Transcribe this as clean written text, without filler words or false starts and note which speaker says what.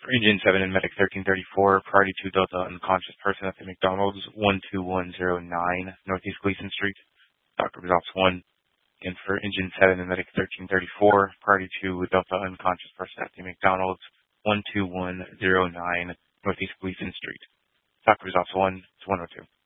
Speaker 1: For Engine 7 and Medic 1334, priority 2 Delta unconscious person at the McDonald's, 12109 Northeast Gleason Street. Dr. Results 1. And for Engine 7 and Medic 1334, priority 2 Delta unconscious person at the McDonald's, 12109 Northeast Gleason Street. Dr. Results 1 to 102.